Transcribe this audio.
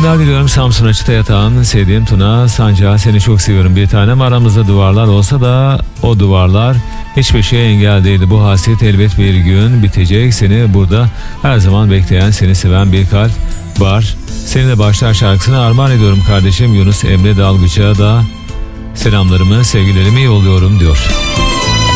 yayınlar diliyorum. Samsun Açık'ta yatan sevdiğim Tuna Sancağı, seni çok seviyorum bir tanem. Aramızda duvarlar olsa da o duvarlar hiçbir şeye engel değildi. Bu hasret elbet bir gün bitecek. Seni burada her zaman bekleyen, seni seven bir kalp var. Seninle başlar şarkısını armağan ediyorum kardeşim Yunus Emre Dalgıç'a da selamlarımı, sevgilerimi yolluyorum diyor.